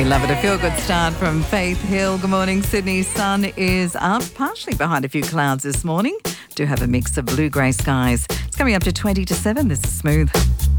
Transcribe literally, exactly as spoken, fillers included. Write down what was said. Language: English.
We love it. A feel-good start from Faith Hill. Good morning, Sydney. Sun is up, partially behind a few clouds this morning. Do have a mix of blue-grey skies. It's coming up to twenty to seven. This is Smooth.